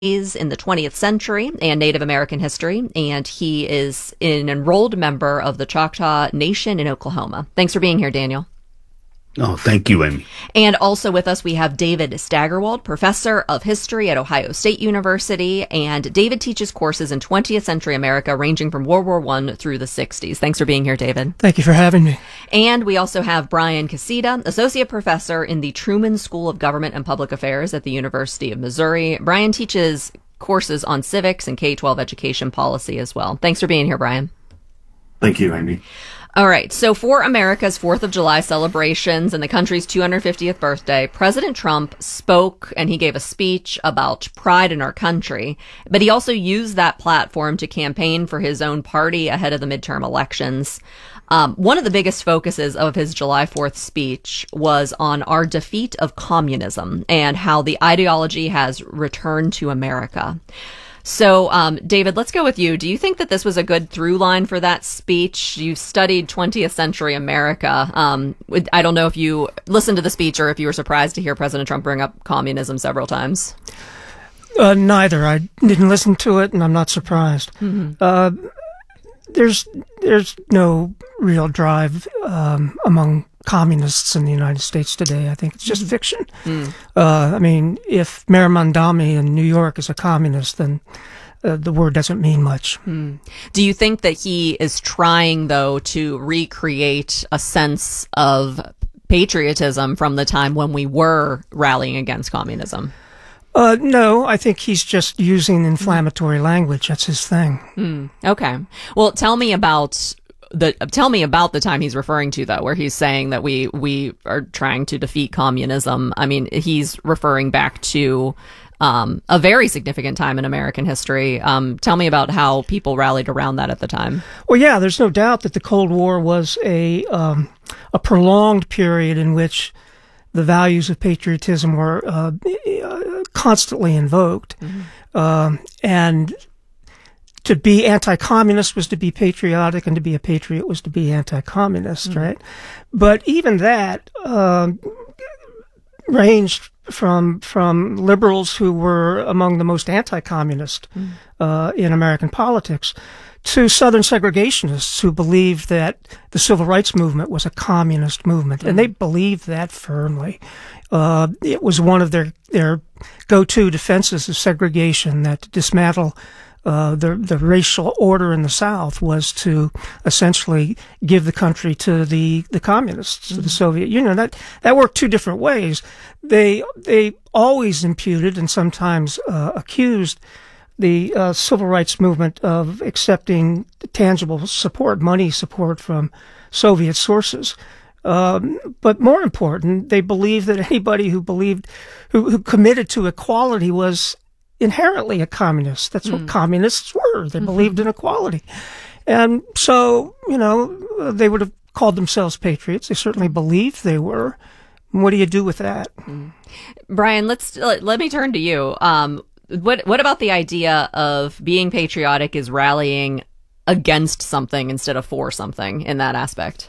in the 20th century and Native American history, and he is an enrolled member of the Choctaw Nation in Oklahoma. Thanks for being here, Daniel. Oh, thank you, Amy. And also with us, we have David Staggerwald, professor of history at Ohio State University. And David teaches courses in 20th century America, ranging from World War I through the 60s. Thanks for being here, David. Thank you for having me. And we also have Brian Casita, associate professor in the Truman School of Government and Public Affairs at the University of Missouri. Brian teaches courses on civics and K-12 education policy as well. Thanks for being here, Brian. Thank you, Amy. All right. So for America's 4th of July celebrations and the country's 250th birthday, President Trump spoke and he gave a speech about pride in our country, but he also used that platform to campaign for his own party ahead of the midterm elections. One of the biggest focuses of his July 4th speech was on our defeat of communism and how the ideology has returned to America. So, David, let's go with you. Do you think that this was a good through line for that speech? You studied 20th century America. I don't know if you listened to the speech or if you were surprised to hear President Trump bring up communism several times. Neither. I didn't listen to it, and I'm not surprised. Mm-hmm. There's no real drive among communists in the United States today. I think it's just fiction. I mean, if Mayor Mamdani in New York is a communist, then the word doesn't mean much. Do you think that he is trying, though, to recreate a sense of patriotism from the time when we were rallying against communism? No, I think he's just using inflammatory language. That's his thing. Okay. Well, tell me about the time he's referring to, though, where he's saying that we are trying to defeat communism. I mean, he's referring back to a very significant time in American history. Tell me about how people rallied around that at the time. Well, yeah, there's no doubt that the Cold War was a prolonged period in which the values of patriotism were constantly invoked. And to be anti-communist was to be patriotic, and to be a patriot was to be anti-communist, right? But even that ranged from liberals who were among the most anti-communist in American politics to Southern segregationists who believed that the civil rights movement was a communist movement, and they believed that firmly. It was one of their go-to defenses of segregation, that to dismantle the racial order in the South was to essentially give the country to the communists, to the Soviet Union. That worked two different ways. They always imputed and sometimes accused the civil rights movement of accepting tangible support, money support from Soviet sources. But more important, they believed that anybody who committed to equality was inherently a communist. That's what communists were. They believed in equality. And so, they would have called themselves patriots. They certainly believed they were. What do you do with that? Brian, let me turn to you. What about the idea of being patriotic is rallying against something instead of for something in that aspect?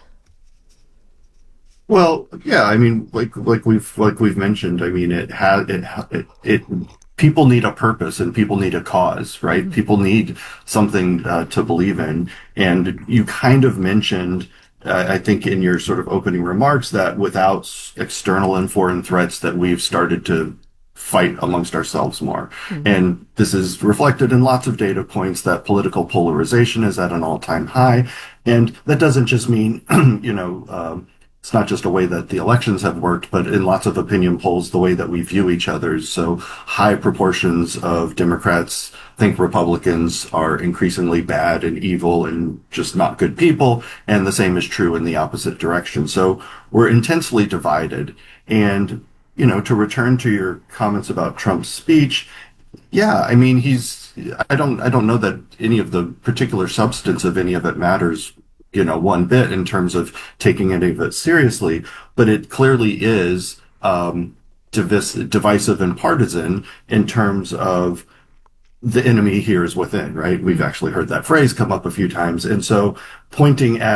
Well, yeah, I mean, like we've mentioned, I mean, it people need a purpose and people need a cause, right? People need something to believe in. And you kind of mentioned, I think in your sort of opening remarks, that without external and foreign threats that we've started to fight amongst ourselves more. And this is reflected in lots of data points that political polarization is at an all-time high. And that doesn't just mean, it's not just a way that the elections have worked, but in lots of opinion polls, the way that we view each other. So high proportions of Democrats think Republicans are increasingly bad and evil and just not good people. And the same is true in the opposite direction. So we're intensely divided. And, to return to your comments about Trump's speech, yeah, I mean, I don't know that any of the particular substance of any of it matters, one bit in terms of taking any of it seriously, but it clearly is divisive and partisan in terms of the enemy here is within, right? We've actually heard that phrase come up a few times. And so pointing at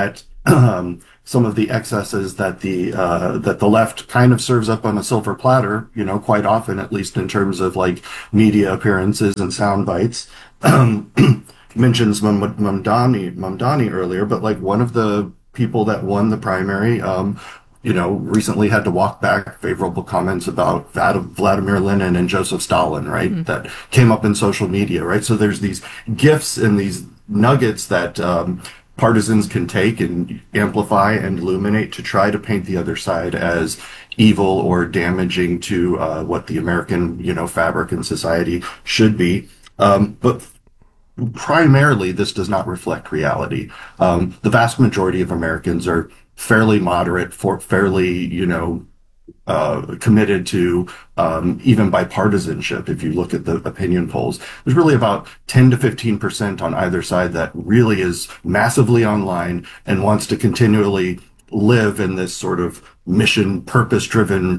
some of the excesses that the left kind of serves up on a silver platter, quite often, at least in terms of like media appearances and sound bites. Mentions Mamdani earlier, but like one of the people that won the primary, recently had to walk back favorable comments about Vladimir Lenin and Joseph Stalin, right? Mm-hmm. That came up in social media, right? So there's these gifts and these nuggets that partisans can take and amplify and illuminate to try to paint the other side as evil or damaging to what the American, fabric and society should be. But primarily, this does not reflect reality. The vast majority of Americans are fairly moderate, fairly, committed to even bipartisanship. If you look at the opinion polls, there's really about 10 to 15% on either side that really is massively online and wants to continually live in this sort of mission, purpose-driven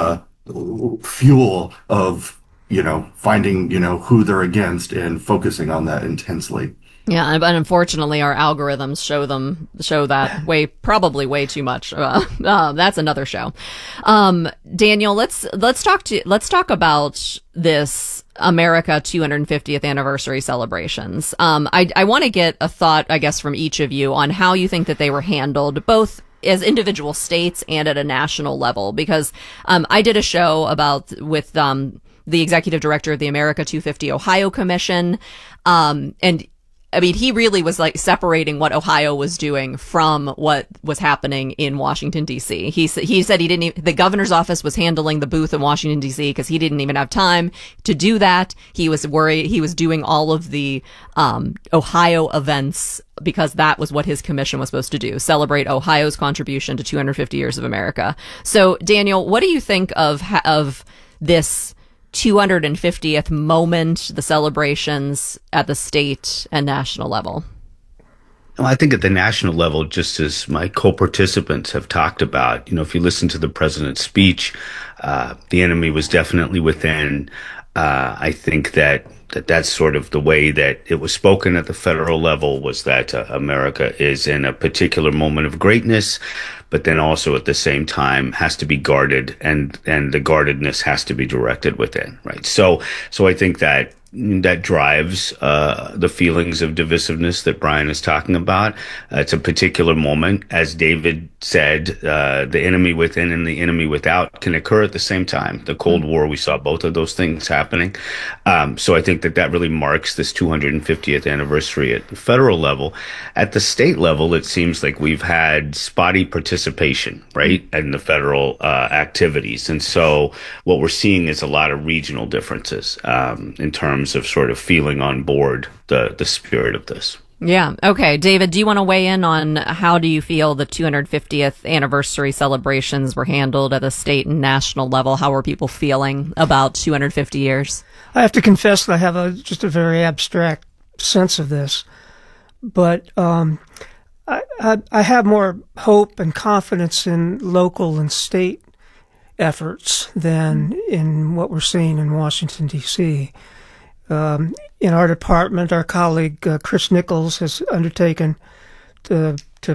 fuel of finding, who they're against and focusing on that intensely. Yeah, but unfortunately, our algorithms show that probably way too much. That's another show. Daniel, let's talk about this America 250th anniversary celebrations. I want to get a thought, I guess, from each of you on how you think that they were handled, both as individual states and at a national level, because I did a show with the executive director of the America 250 Ohio Commission, and I mean, he really was like separating what Ohio was doing from what was happening in Washington, D.C. He said the governor's office was handling the booth in Washington, D.C. because he didn't even have time to do that. He was worried. He was doing all of the Ohio events because that was what his commission was supposed to do, celebrate Ohio's contribution to 250 years of America. So, Daniel, what do you think of this 250th moment, the celebrations at the state and national level? Well, I think at the national level, just as my co-participants have talked about, if you listen to the president's speech, the enemy was definitely within. I think that's sort of the way that it was spoken at the federal level, was that America is in a particular moment of greatness, but then also at the same time has to be guarded, and the guardedness has to be directed within, right? So I think that drives the feelings of divisiveness that Brian is talking about. It's a particular moment. As David said, the enemy within and the enemy without can occur at the same time. The Cold War, we saw both of those things happening. So I think that really marks this 250th anniversary at the federal level. At the state level, it seems like we've had spotty participation, right, in the federal activities. And so what we're seeing is a lot of regional differences in terms of sort of feeling on board the spirit of this. Yeah. Okay. David, do you want to weigh in on how do you feel the 250th anniversary celebrations were handled at a state and national level? How are people feeling about 250 years? I have to confess that I have just a very abstract sense of this, but I have more hope and confidence in local and state efforts than in what we're seeing in Washington, D.C. In our department, our colleague Chris Nichols has undertaken to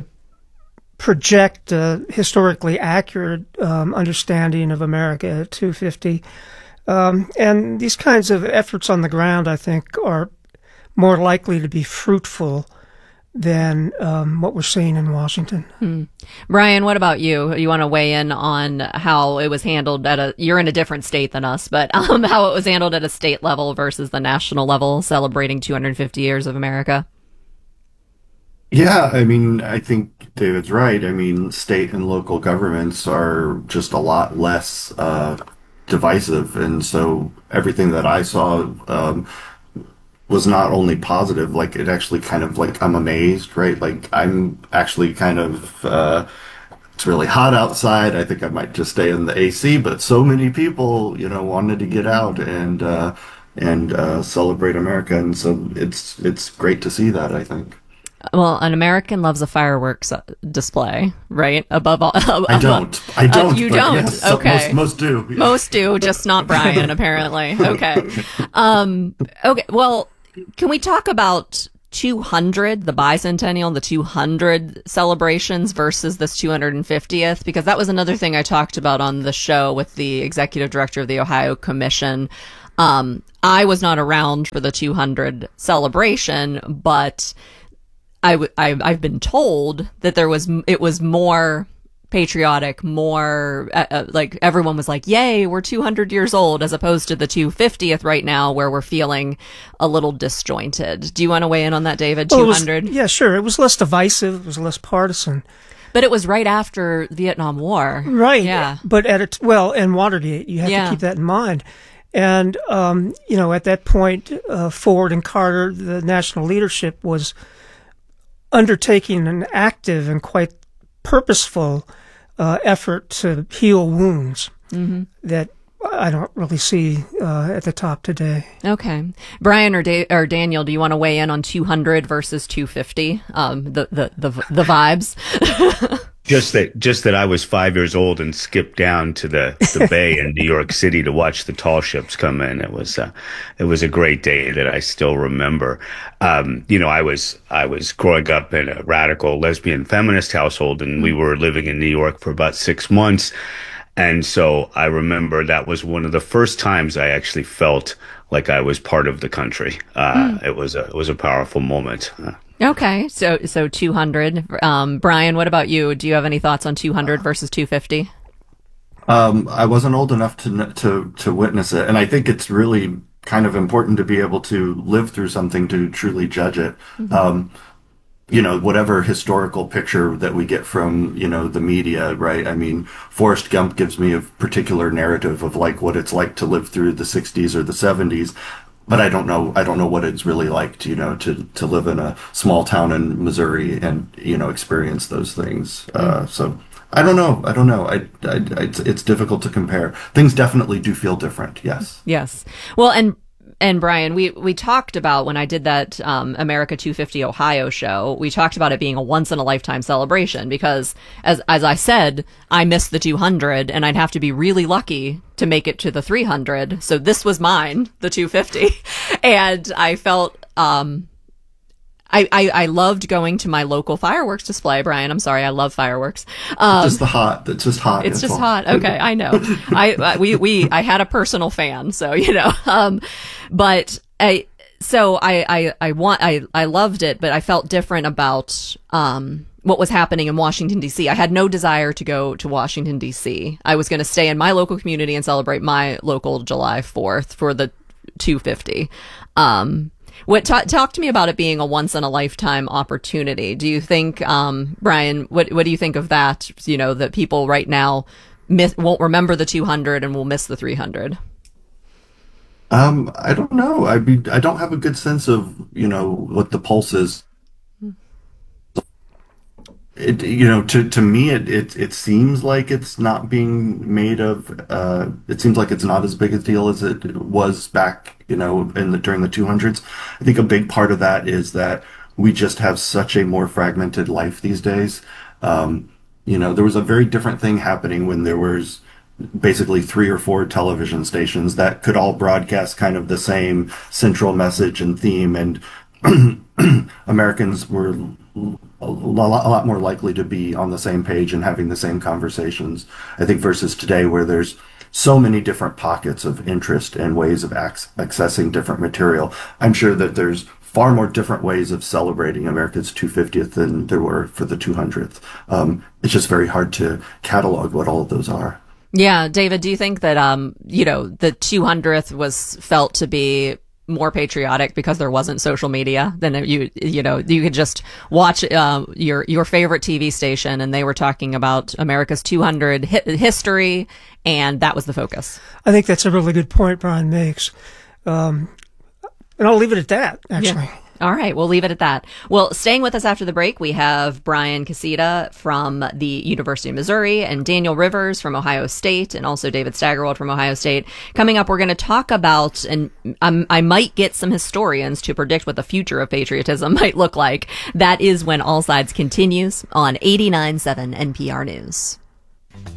project a historically accurate understanding of America at 250. And these kinds of efforts on the ground, I think, are more likely to be fruitful than what we're seeing in Washington. Brian, what about you? You want to weigh in on how it was handled you're in a different state than us, but how it was handled at a state level versus the national level, celebrating 250 years of America? Yeah, I mean, I think David's right. I mean, state and local governments are just a lot less divisive. And so everything that I saw was not only positive, like it actually kind of like, I'm amazed, right? Like I'm actually kind of, it's really hot outside. I think I might just stay in the AC, but so many people, wanted to get out and celebrate America. And so it's great to see that, I think. Well, an American loves a fireworks display, right? Above all. I don't. You don't? Yes, okay. Most do. Yeah. Most do, just not Brian, apparently. Okay. Okay. Well, can we talk about 200, the bicentennial, the 200 celebrations versus this 250th, because that was another thing I talked about on the show with the executive director of the Ohio Commission. I was not around for the 200 celebration, but I've been told that it was more patriotic, more like everyone was like, yay, we're 200 years old, as opposed to the 250th right now where we're feeling a little disjointed. Do you want to weigh in on that, David? 200? Yeah, sure. It was less divisive. It was less partisan. But it was right after the Vietnam War. Right. Yeah. But and Watergate, you have to keep that in mind. And, at that point, Ford and Carter, the national leadership, was undertaking an active and quite purposeful effort to heal wounds that I don't really see at the top today. Okay. Brian or Daniel, do you want to weigh in on 200 versus 250? The vibes? Just that I was 5 years old and skipped down to the bay in New York City to watch the tall ships come in. It was a great day that I still remember. I was growing up in a radical lesbian feminist household, and we were living in New York for about 6 months. And so I remember that was one of the first times I actually felt like I was part of the country. It was a powerful moment. Okay, so 200. Brian, what about you? Do you have any thoughts on 200 versus 250? I wasn't old enough to witness it, and I think it's really kind of important to be able to live through something to truly judge it. Whatever historical picture that we get from, the media, right? I mean, Forrest Gump gives me a particular narrative of like what it's like to live through the 60s or the 70s. But I don't know what it's really like to, to live in a small town in Missouri and, experience those things. So I don't know. It's difficult to compare. Things definitely do feel different. Yes. Yes. Well, and Brian, we talked about, when I did that America 250 Ohio show, we talked about it being a once in a lifetime celebration because, as I said, I missed the 200 and I'd have to be really lucky to make it to the 300. So this was mine, the 250. And I felt, I loved going to my local fireworks display, Brian. I'm sorry, I love fireworks. It's just hot. It's just hot. Okay, I know. I had a personal fan, so but I loved it, but I felt different about what was happening in Washington, D.C. I had no desire to go to Washington, D.C. I was going to stay in my local community and celebrate my local July 4th for the 250. Talk to me about it being a once in a lifetime opportunity. Do you think, Brian, what do you think of that? That people right now won't remember the 200 and will miss the 300. I don't know. I don't have a good sense of, what the pulse is. To me, it seems like it's not being made of, it seems like it's not as big a deal as it was back, during the 200s. I think a big part of that is that we just have such a more fragmented life these days. There was a very different thing happening when there was basically 3 or 4 television stations that could all broadcast kind of the same central message and theme, and Americans were a lot more likely to be on the same page and having the same conversations, I think, versus today where there's so many different pockets of interest and ways of accessing different material. I'm sure that there's far more different ways of celebrating America's 250th than there were for the 200th. It's just very hard to catalog what all of those are. Yeah. David, do you think that, the 200th was felt to be more patriotic because there wasn't social media? Then you could just watch your favorite TV station and they were talking about America's 200 history, and that was the focus. I think that's a really good point Brian makes, and I'll leave it at that. Actually. Yeah. All right, we'll leave it at that. Well, staying with us after the break, we have Brian Casita from the University of Missouri and Daniel Rivers from Ohio State, and also David Staggerwald from Ohio State. Coming up, we're going to talk about, and I might get some historians to predict what the future of patriotism might look like. That is when All Sides continues on 89.7 NPR News.